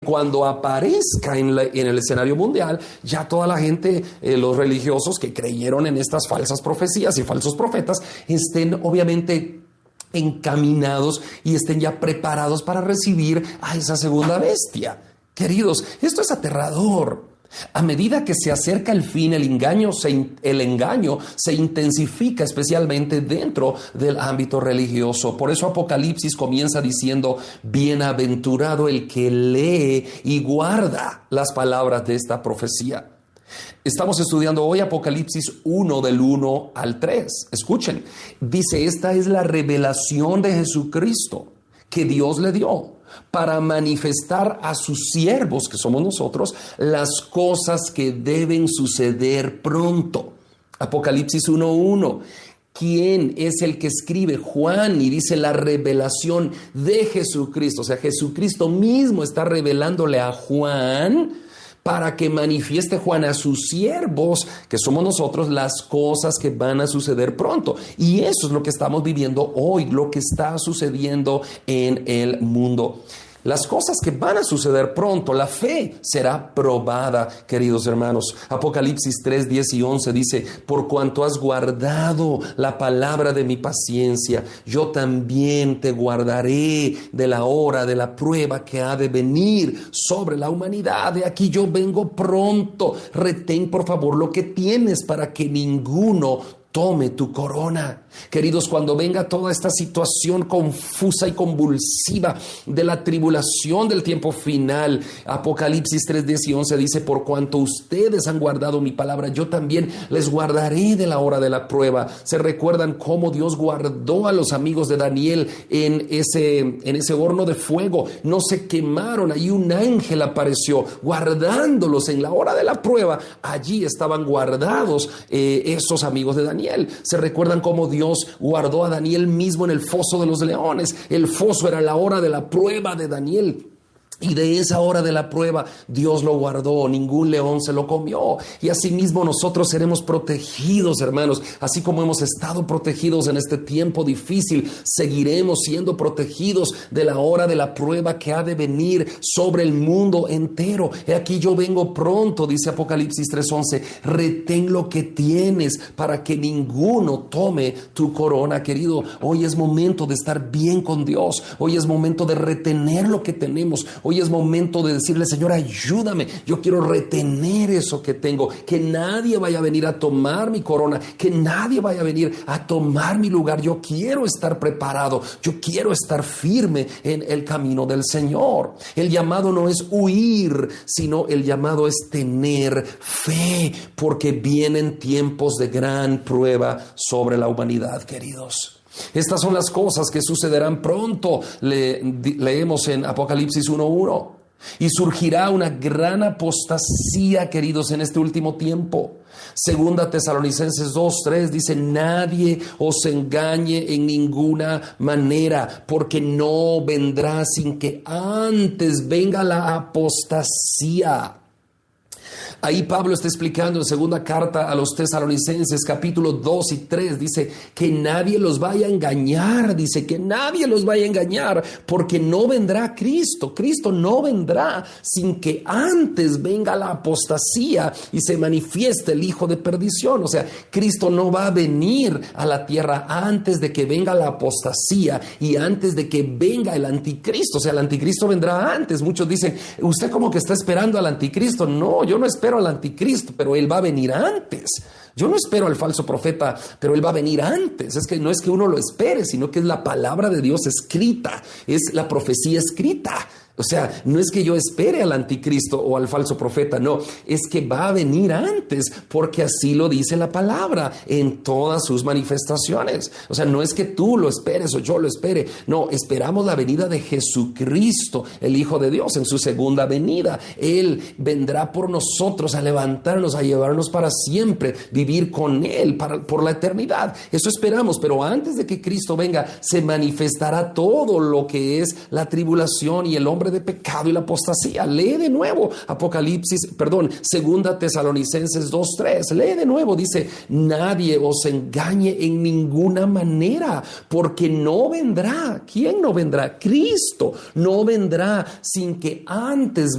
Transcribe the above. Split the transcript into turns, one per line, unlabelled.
cuando aparezca en el escenario mundial, ya toda la gente, los religiosos que creyeron en estas falsas profecías y falsos profetas, estén obviamente encaminados y estén ya preparados para recibir a esa segunda bestia. Queridos, esto es aterrador. A medida que se acerca el fin, el engaño se intensifica, especialmente dentro del ámbito religioso. Por eso Apocalipsis comienza diciendo: bienaventurado el que lee y guarda las palabras de esta profecía. Estamos estudiando hoy Apocalipsis 1 del 1 al 3. Escuchen, dice: esta es la revelación de Jesucristo que Dios le dio para manifestar a sus siervos, que somos nosotros, las cosas que deben suceder pronto. Apocalipsis 1:1. ¿Quién es el que escribe? Juan, y dice la revelación de Jesucristo. O sea, Jesucristo mismo está revelándole a Juan para que manifieste Juan a sus siervos, que somos nosotros, las cosas que van a suceder pronto. Y eso es lo que estamos viviendo hoy, lo que está sucediendo en el mundo. Las cosas que van a suceder pronto, la fe será probada, queridos hermanos. Apocalipsis 3, 10 y 11 dice: por cuanto has guardado la palabra de mi paciencia, yo también te guardaré de la hora de la prueba que ha de venir sobre la humanidad. De aquí yo vengo pronto. Retén por favor lo que tienes para que ninguno tome tu corona. Queridos, cuando venga toda esta situación confusa y convulsiva de la tribulación del tiempo final, Apocalipsis 3, 10 y 11 dice: por cuanto ustedes han guardado mi palabra, yo también les guardaré de la hora de la prueba. ¿Se recuerdan cómo Dios guardó a los amigos de Daniel en ese horno de fuego? No se quemaron, ahí un ángel apareció guardándolos en la hora de la prueba. Allí estaban guardados esos amigos de Daniel. ¿Se recuerdan cómo Dios guardó a Daniel mismo en el foso de los leones? El foso era la hora de la prueba de Daniel. Y de esa hora de la prueba Dios lo guardó, ningún león se lo comió. Y asimismo nosotros seremos protegidos, hermanos. Así como hemos estado protegidos en este tiempo difícil, seguiremos siendo protegidos de la hora de la prueba que ha de venir sobre el mundo entero. He aquí yo vengo pronto, dice Apocalipsis 3:11. Retén lo que tienes para que ninguno tome tu corona, querido. Hoy es momento de estar bien con Dios. Hoy es momento de retener lo que tenemos. Hoy es momento de decirle: Señor, ayúdame, yo quiero retener eso que tengo, que nadie vaya a venir a tomar mi corona, que nadie vaya a venir a tomar mi lugar. Yo quiero estar preparado, yo quiero estar firme en el camino del Señor. El llamado no es huir, sino el llamado es tener fe, porque vienen tiempos de gran prueba sobre la humanidad, queridos. Estas son las cosas que sucederán pronto. Leemos en Apocalipsis 1:1. Y surgirá una gran apostasía, queridos, en este último tiempo. Segunda Tesalonicenses 2:3 dice: nadie os engañe en ninguna manera, porque no vendrá sin que antes venga la apostasía. Ahí Pablo está explicando en segunda carta a los Tesalonicenses, capítulo 2 y 3, dice que nadie los vaya a engañar, porque no vendrá Cristo. Cristo no vendrá sin que antes venga la apostasía y se manifieste el hijo de perdición. O sea, Cristo no va a venir a la tierra antes de que venga la apostasía y antes de que venga el anticristo. O sea, el anticristo vendrá antes. Muchos dicen: usted como que está esperando al anticristo. No, yo no espero al anticristo, pero él va a venir antes. Yo no espero al falso profeta, pero él va a venir antes. Es que no es que uno lo espere, sino que es la palabra de Dios escrita, es la profecía escrita. O sea, no es que yo espere al anticristo o al falso profeta, no, es que va a venir antes, porque así lo dice la palabra en todas sus manifestaciones. O sea, no es que tú lo esperes o yo lo espere, no, esperamos la venida de Jesucristo, el Hijo de Dios, en su segunda venida. Él vendrá por nosotros a levantarnos, a llevarnos para siempre, vivir con Él por la eternidad. Eso esperamos, pero antes de que Cristo venga, se manifestará todo lo que es la tribulación y el hombre de pecado y la apostasía. Lee de nuevo Segunda Tesalonicenses 2:3. Lee de nuevo, dice: nadie os engañe en ninguna manera, porque no vendrá. ¿Quién no vendrá? Cristo no vendrá sin que antes